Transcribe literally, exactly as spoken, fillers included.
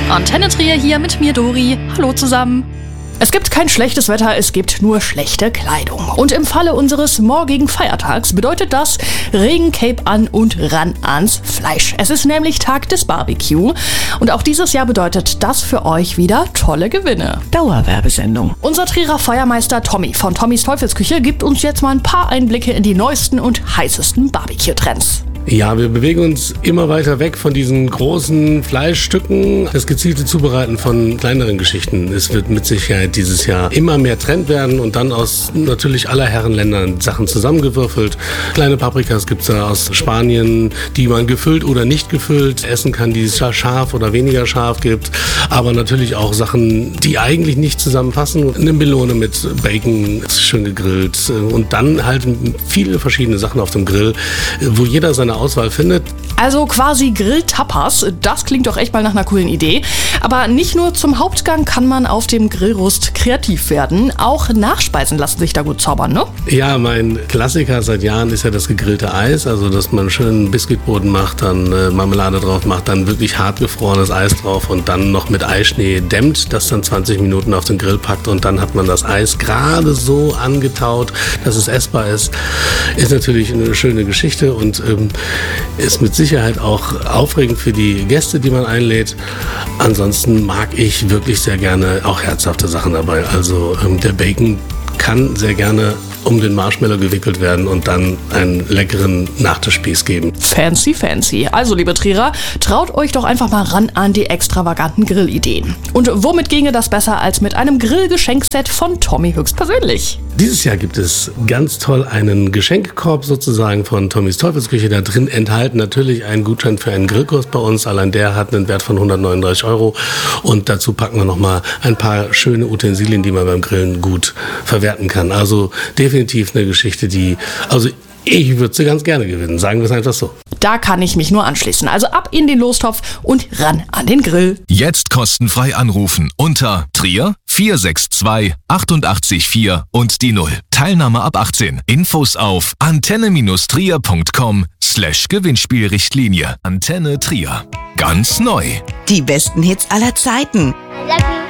Antenne Trier hier mit mir, Dori. Hallo zusammen. Es gibt kein schlechtes Wetter, es gibt nur schlechte Kleidung. Und im Falle unseres morgigen Feiertags bedeutet das Regencape an und ran ans Fleisch. Es ist nämlich Tag des Barbecue. Und auch dieses Jahr bedeutet das für euch wieder tolle Gewinne. Dauerwerbesendung. Unser Trierer Feuermeister Tommy von Tommys Teufelsküche gibt uns jetzt mal ein paar Einblicke in die neuesten und heißesten Barbecue-Trends. Ja, wir bewegen uns immer weiter weg von diesen großen Fleischstücken. Das gezielte Zubereiten von kleineren Geschichten. Es wird mit Sicherheit dieses Jahr immer mehr Trend werden und dann aus natürlich aller Herren Ländern Sachen zusammengewürfelt. Kleine Paprikas gibt's da aus Spanien, die man gefüllt oder nicht gefüllt essen kann, die es scharf oder weniger scharf gibt. Aber natürlich auch Sachen, die eigentlich nicht zusammenpassen. Eine Melone mit Bacon, schön gegrillt und dann halt viele verschiedene Sachen auf dem Grill, wo jeder seine Auswahl findet. Also quasi Grill-Tapas, das klingt doch echt mal nach einer coolen Idee. Aber nicht nur zum Hauptgang kann man auf dem Grillrost kreativ werden, auch Nachspeisen lassen sich da gut zaubern, ne? Ja, mein Klassiker seit Jahren ist ja das gegrillte Eis, also dass man schön Biskuitboden macht, dann äh, Marmelade drauf macht, dann wirklich hart gefrorenes Eis drauf und dann noch mit Eischnee dämmt, das dann zwanzig Minuten auf den Grill packt und dann hat man das Eis gerade so angetaut, dass es essbar ist. Ist natürlich eine schöne Geschichte und ähm, ist mit Sicherheit auch aufregend für die Gäste, die man einlädt. Ansonsten mag ich wirklich sehr gerne auch herzhafte Sachen dabei. Also ähm, der Bacon kann sehr gerne um den Marshmallow gewickelt werden und dann einen leckeren Nachtischspieß geben. Fancy, fancy. Also, liebe Trierer, traut euch doch einfach mal ran an die extravaganten Grillideen. Und womit ginge das besser als mit einem Grillgeschenkset von Tommy höchstpersönlich? Dieses Jahr gibt es ganz toll einen Geschenkkorb sozusagen von Tommys Teufelsküche. Da drin enthalten natürlich einen Gutschein für einen Grillkurs bei uns. Allein der hat einen Wert von hundertneununddreißig Euro. Und dazu packen wir nochmal ein paar schöne Utensilien, die man beim Grillen gut verwerten kann. Also definitiv eine Geschichte, die... also ich würde sie ganz gerne gewinnen, sagen wir es einfach so. Da kann ich mich nur anschließen. Also ab in den Lostopf und ran an den Grill. Jetzt kostenfrei anrufen unter Trier vier sechs zwei acht acht vier und die null. Teilnahme ab achtzehn. Infos auf antenne-trier.com slash Gewinnspielrichtlinie. Antenne Trier. Ganz neu. Die besten Hits aller Zeiten. I love you.